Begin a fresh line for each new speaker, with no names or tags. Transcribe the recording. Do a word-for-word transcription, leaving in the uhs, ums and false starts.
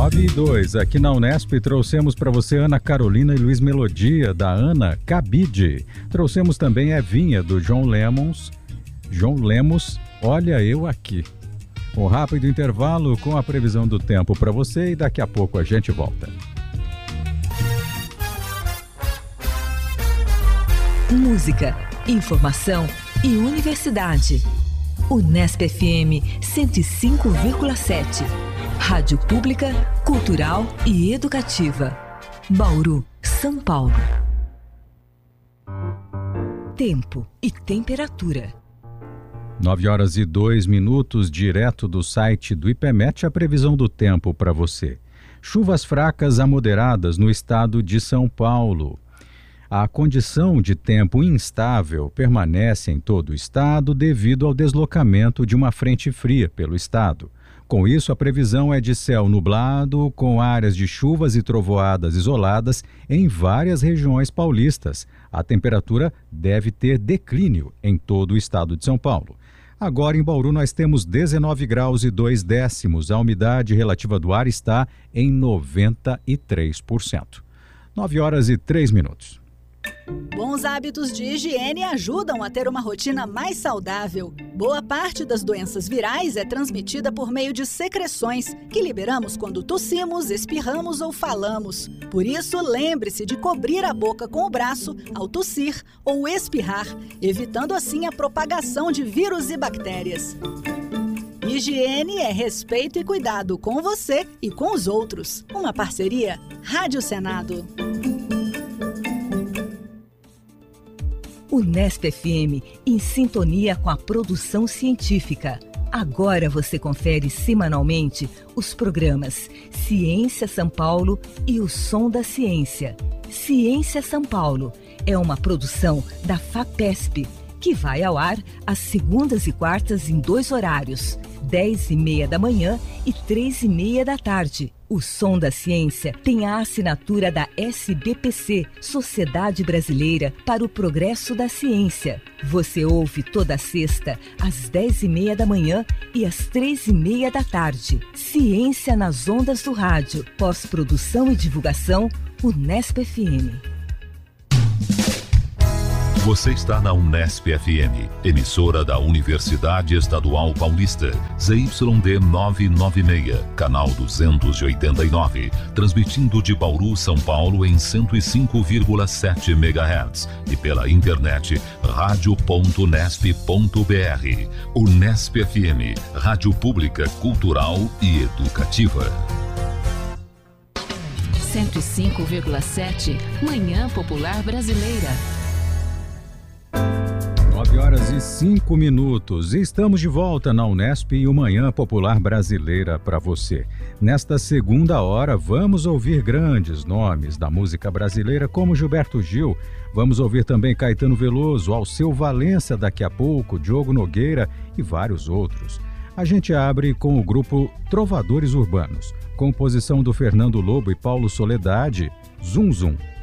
nove e dois, aqui na Unesp trouxemos para você Ana Carolina e Luiz Melodia, da Ana Cabide. Trouxemos também Evinha, do João Lemos, João Lemos, Olha Eu Aqui. Um rápido intervalo com a previsão do tempo para você e daqui a pouco a gente volta.
Música, informação e universidade. Unesp F M cento e cinco vírgula sete. Rádio Pública, Cultural e Educativa. Bauru, São Paulo. Tempo e temperatura.
nove horas e dois minutos, direto do site do IPEMET, a previsão do tempo para você. Chuvas fracas a moderadas no estado de São Paulo. A condição de tempo instável permanece em todo o estado devido ao deslocamento de uma frente fria pelo estado. Com isso, a previsão é de céu nublado, com áreas de chuvas e trovoadas isoladas em várias regiões paulistas. A temperatura deve ter declínio em todo o estado de São Paulo. Agora em Bauru nós temos dezenove graus e dois décimos. A umidade relativa do ar está em noventa e três por cento. nove horas e três minutos.
Bons hábitos de higiene ajudam a ter uma rotina mais saudável. Boa parte das doenças virais é transmitida por meio de secreções que liberamos quando tossimos, espirramos ou falamos. Por isso, lembre-se de cobrir a boca com o braço ao tossir ou espirrar, evitando assim a propagação de vírus e bactérias. Higiene é respeito e cuidado com você e com os outros. Uma parceria Rádio Senado.
Unesp F M, em sintonia com a produção científica. Agora você confere semanalmente os programas Ciência São Paulo e o Som da Ciência. Ciência São Paulo é uma produção da FAPESP, que vai ao ar às segundas e quartas em dois horários, dez e meia da manhã e três e meia da tarde. O Som da Ciência tem a assinatura da S B P C, Sociedade Brasileira para o Progresso da Ciência. Você ouve toda sexta, às dez e meia da manhã e às três e meia da tarde. Ciência nas ondas do rádio. Pós-produção e divulgação, Unesp F M.
Você está na Unesp F M, emissora da Universidade Estadual Paulista, Z Y D novecentos e noventa e seis, canal duzentos e oitenta e nove, transmitindo de Bauru, São Paulo em cento e cinco vírgula sete megahertz e pela internet rádio ponto unesp ponto br. Unesp F M, rádio pública, cultural e educativa.
cento e cinco vírgula sete, Manhã Popular Brasileira.
nove horas e cinco minutos. Estamos de volta na Unesp e o Manhã Popular Brasileira para você. Nesta segunda hora, vamos ouvir grandes nomes da música brasileira, como Gilberto Gil. Vamos ouvir também Caetano Veloso, Alceu Valença daqui a pouco, Diogo Nogueira e vários outros. A gente abre com o grupo Trovadores Urbanos, composição do Fernando Lobo e Paulo Soledade, Zum Zum.